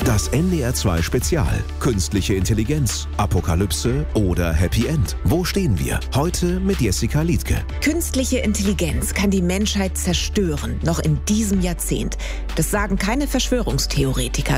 Das NDR2 Spezial. Künstliche Intelligenz, Apokalypse oder Happy End. Wo stehen wir? Heute mit Jessica Liedtke. Künstliche Intelligenz kann die Menschheit zerstören, noch in diesem Jahrzehnt. Das sagen keine Verschwörungstheoretiker,